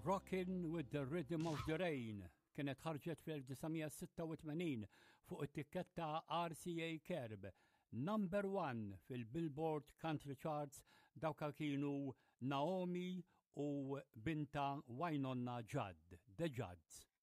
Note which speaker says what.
Speaker 1: Rockin' with the Rhythm of the Rain kienet ħarġet fl-1986 fuq it-tikketta RCA Kerb, number 1 fil-Billboard Country Charts dawka kienu Naomi u binta Wynonna Judd, The Judds.